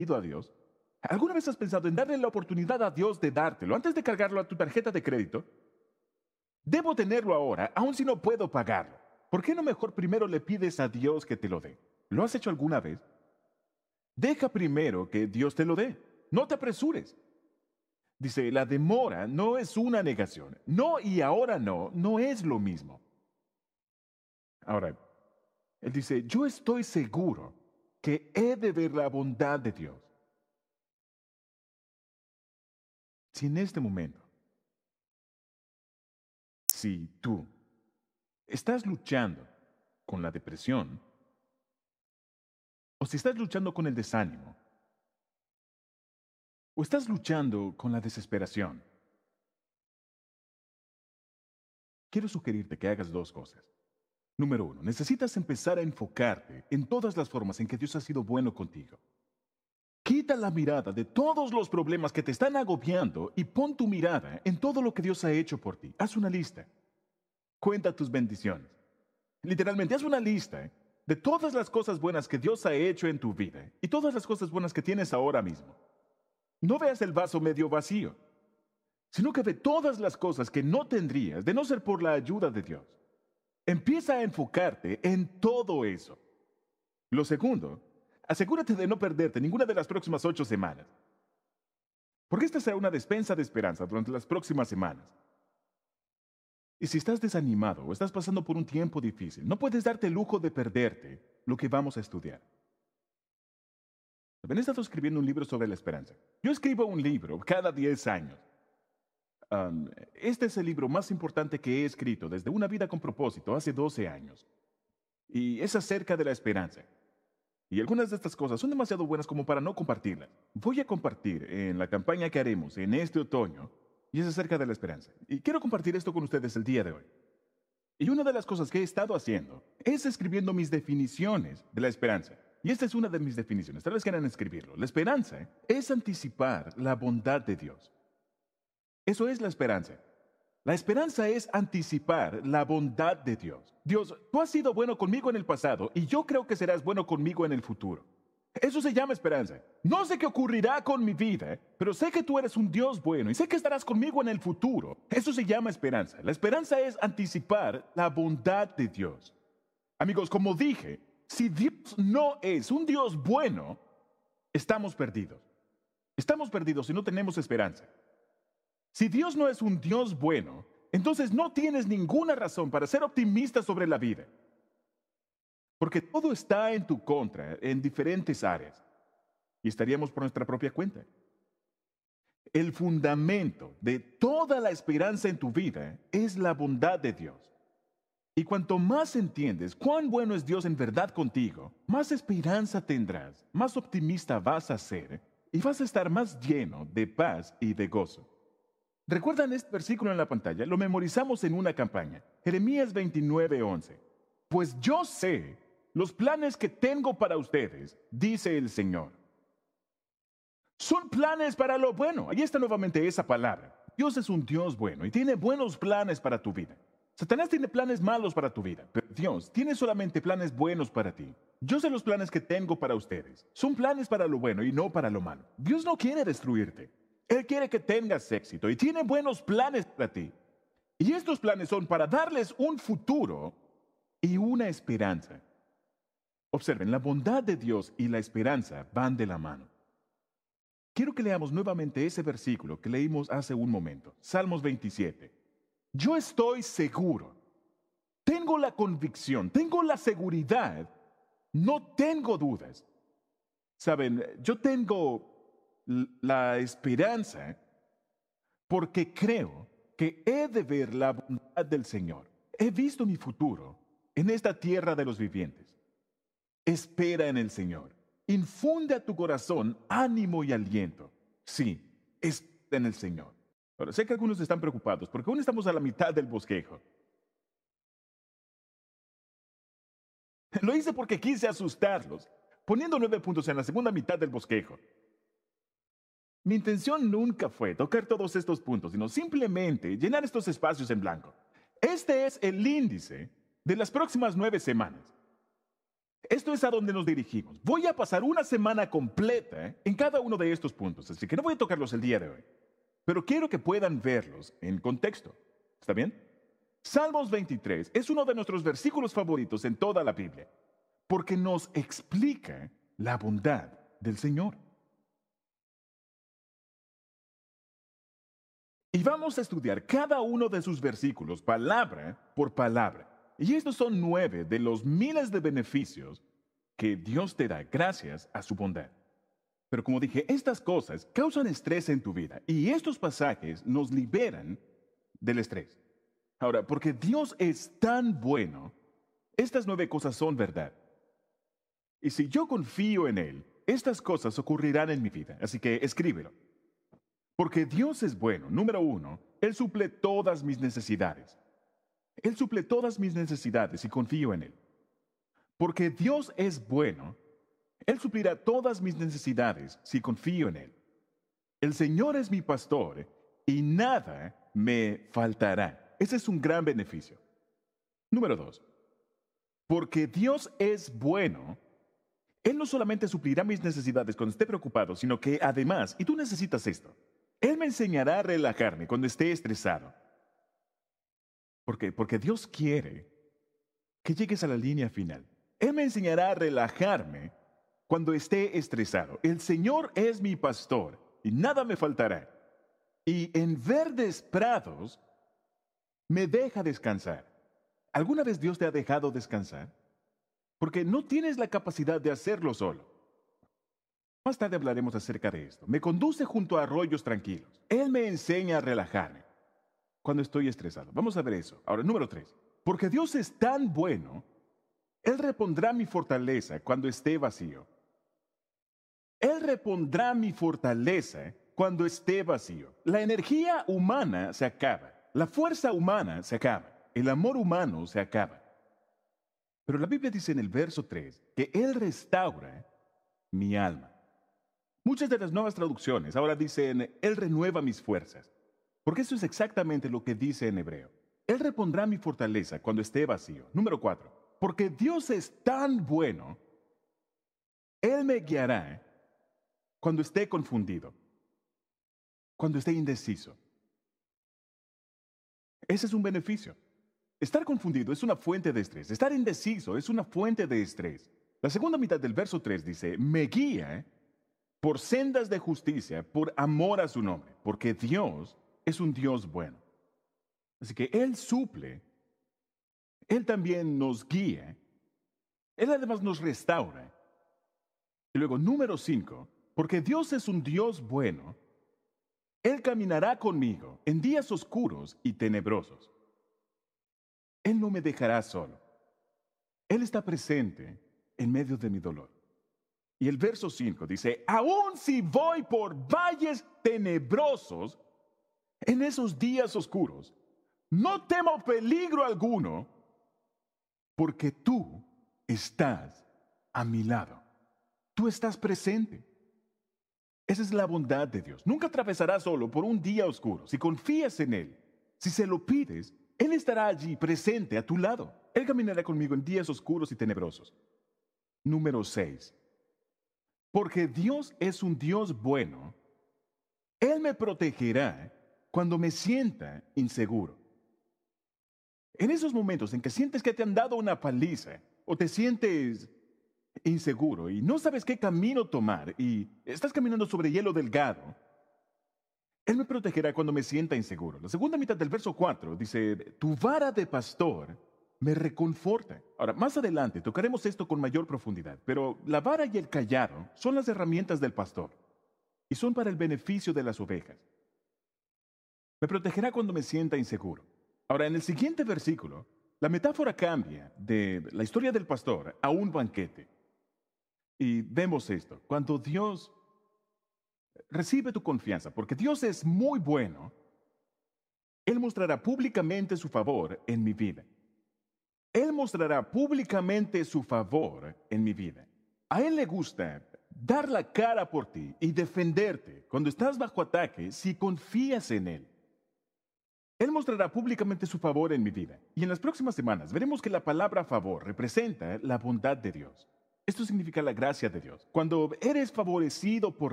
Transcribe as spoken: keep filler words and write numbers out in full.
ido a Dios? ¿Alguna vez has pensado en darle la oportunidad a Dios de dártelo antes de cargarlo a tu tarjeta de crédito? Debo tenerlo ahora, aun si no puedo pagarlo. ¿Por qué no mejor primero le pides a Dios que te lo dé? ¿Lo has hecho alguna vez? Deja primero que Dios te lo dé. No te apresures. Dice, la demora no es una negación. No y ahora no, no es lo mismo. Ahora, él dice, yo estoy seguro que he de ver la bondad de Dios. Si en este momento, si tú estás luchando con la depresión, o si estás luchando con el desánimo, o estás luchando con la desesperación, quiero sugerirte que hagas dos cosas. Número uno, necesitas empezar a enfocarte en todas las formas en que Dios ha sido bueno contigo. Quita la mirada de todos los problemas que te están agobiando y pon tu mirada en todo lo que Dios ha hecho por ti. Haz una lista. Cuenta tus bendiciones. Literalmente, haz una lista ¿eh? de todas las cosas buenas que Dios ha hecho en tu vida y todas las cosas buenas que tienes ahora mismo. No veas el vaso medio vacío, sino que ve todas las cosas que no tendrías de no ser por la ayuda de Dios. Empieza a enfocarte en todo eso. Lo segundo, asegúrate de no perderte ninguna de las próximas ocho semanas. Porque esta será una despensa de esperanza durante las próximas semanas. Y si estás desanimado o estás pasando por un tiempo difícil, no puedes darte el lujo de perderte lo que vamos a estudiar. He estado escribiendo un libro sobre la esperanza. Yo escribo un libro cada diez años. Um, este es el libro más importante que he escrito desde Una vida con propósito hace doce años. Y es acerca de la esperanza. Y algunas de estas cosas son demasiado buenas como para no compartirlas. Voy a compartir en la campaña que haremos en este otoño, y es acerca de la esperanza. Y quiero compartir esto con ustedes el día de hoy. Y una de las cosas que he estado haciendo es escribiendo mis definiciones de la esperanza. Y esta es una de mis definiciones. Tal vez quieran escribirlo. La esperanza es anticipar la bondad de Dios. Eso es la esperanza. La esperanza es anticipar la bondad de Dios. Dios, tú has sido bueno conmigo en el pasado y yo creo que serás bueno conmigo en el futuro. Eso se llama esperanza. No sé qué ocurrirá con mi vida, pero sé que tú eres un Dios bueno y sé que estarás conmigo en el futuro. Eso se llama esperanza. La esperanza es anticipar la bondad de Dios. Amigos, como dije, si Dios no es un Dios bueno, estamos perdidos. Estamos perdidos si no tenemos esperanza. Si Dios no es un Dios bueno, entonces no tienes ninguna razón para ser optimista sobre la vida. Porque todo está en tu contra en diferentes áreas. Y estaríamos por nuestra propia cuenta. El fundamento de toda la esperanza en tu vida es la bondad de Dios. Y cuanto más entiendes cuán bueno es Dios en verdad contigo, más esperanza tendrás, más optimista vas a ser y vas a estar más lleno de paz y de gozo. ¿Recuerdan este versículo en la pantalla? Lo memorizamos en una campaña. Jeremías veintinueve, once. Pues yo sé los planes que tengo para ustedes, dice el Señor. Son planes para lo bueno. Ahí está nuevamente esa palabra. Dios es un Dios bueno y tiene buenos planes para tu vida. Satanás tiene planes malos para tu vida, pero Dios tiene solamente planes buenos para ti. Yo sé los planes que tengo para ustedes. Son planes para lo bueno y no para lo malo. Dios no quiere destruirte. Él quiere que tengas éxito y tiene buenos planes para ti. Y estos planes son para darles un futuro y una esperanza. Observen, la bondad de Dios y la esperanza van de la mano. Quiero que leamos nuevamente ese versículo que leímos hace un momento. Salmos veintisiete. Yo estoy seguro, tengo la convicción, tengo la seguridad, no tengo dudas. Saben, yo tengo la esperanza porque creo que he de ver la bondad del Señor. He visto mi futuro en esta tierra de los vivientes. Espera en el Señor. Infunde a tu corazón ánimo y aliento. Sí, espera en el Señor. Ahora, sé que algunos están preocupados porque aún estamos a la mitad del bosquejo. Lo hice porque quise asustarlos, poniendo nueve puntos en la segunda mitad del bosquejo. Mi intención nunca fue tocar todos estos puntos, sino simplemente llenar estos espacios en blanco. Este es el índice de las próximas nueve semanas. esto es a donde nos dirigimos. Voy a pasar una semana completa en cada uno de estos puntos, así que no voy a tocarlos el día de hoy. Pero quiero que puedan verlos en contexto. ¿Está bien? Salmos veintitrés es uno de nuestros versículos favoritos en toda la Biblia, porque nos explica la bondad del Señor. Y vamos a estudiar cada uno de sus versículos, palabra por palabra. Y estos son nueve de los miles de beneficios que Dios te da gracias a su bondad. Pero como dije, estas cosas causan estrés en tu vida y estos pasajes nos liberan del estrés. Ahora, porque Dios es tan bueno, estas nueve cosas son verdad. Y si yo confío en Él, estas cosas ocurrirán en mi vida. Así que escríbelo. Porque Dios es bueno. Número uno, Él suple todas mis necesidades. Él suple todas mis necesidades y confío en Él. Porque Dios es bueno, Él suplirá todas mis necesidades si confío en Él. El Señor es mi pastor y nada me faltará. Ese es un gran beneficio. Número dos, porque Dios es bueno, Él no solamente suplirá mis necesidades cuando esté preocupado, sino que además, y tú necesitas esto, Él me enseñará a relajarme cuando esté estresado. ¿Por qué? Porque Dios quiere que llegues a la línea final. Él me enseñará a relajarme cuando esté estresado. El Señor es mi pastor y nada me faltará. Y en verdes prados me deja descansar. ¿Alguna vez Dios te ha dejado descansar? Porque no tienes la capacidad de hacerlo solo. Más tarde hablaremos acerca de esto. Me conduce junto a arroyos tranquilos. Él me enseña a relajarme cuando estoy estresado. Vamos a ver eso. Ahora, número tres. Porque Dios es tan bueno, Él repondrá mi fortaleza cuando esté vacío. Él repondrá mi fortaleza cuando esté vacío. La energía humana se acaba. La fuerza humana se acaba. El amor humano se acaba. Pero la Biblia dice en el verso tres que Él restaura mi alma. Muchas de las nuevas traducciones ahora dicen, Él renueva mis fuerzas. Porque eso es exactamente lo que dice en hebreo. Él repondrá mi fortaleza cuando esté vacío. Número cuatro. Porque Dios es tan bueno, Él me guiará cuando esté confundido, cuando esté indeciso. Ese es un beneficio. Estar confundido es una fuente de estrés. Estar indeciso es una fuente de estrés. La segunda mitad del verso tres dice, me guía por sendas de justicia, por amor a su nombre, porque Dios es un Dios bueno. Así que Él suple, Él también nos guía, Él además nos restaura. Y luego, número cinco, porque Dios es un Dios bueno, Él caminará conmigo en días oscuros y tenebrosos. Él no me dejará solo. Él está presente en medio de mi dolor. Y el verso cinco dice, aun si voy por valles tenebrosos, en esos días oscuros, no temo peligro alguno, porque tú estás a mi lado. Tú estás presente. Esa es la bondad de Dios. Nunca atravesarás solo por un día oscuro. Si confías en Él, si se lo pides, Él estará allí presente a tu lado. Él caminará conmigo en días oscuros y tenebrosos. Número seis. Porque Dios es un Dios bueno, Él me protegerá cuando me sienta inseguro. En esos momentos en que sientes que te han dado una paliza o te sientes inseguro y no sabes qué camino tomar y estás caminando sobre hielo delgado, Él me protegerá cuando me sienta inseguro. La segunda mitad del verso cuatro dice, tu vara de pastor me reconforta. Ahora, más adelante tocaremos esto con mayor profundidad, pero la vara y el cayado son las herramientas del pastor y son para el beneficio de las ovejas. Me protegerá cuando me sienta inseguro. Ahora, en el siguiente versículo, la metáfora cambia de la historia del pastor a un banquete. Y vemos esto, cuando Dios recibe tu confianza, porque Dios es muy bueno, Él mostrará públicamente su favor en mi vida. Él mostrará públicamente su favor en mi vida. A Él le gusta dar la cara por ti y defenderte cuando estás bajo ataque si confías en Él. Él mostrará públicamente su favor en mi vida. Y en las próximas semanas veremos que la palabra favor representa la bondad de Dios. Esto significa la gracia de Dios. Cuando eres favorecido por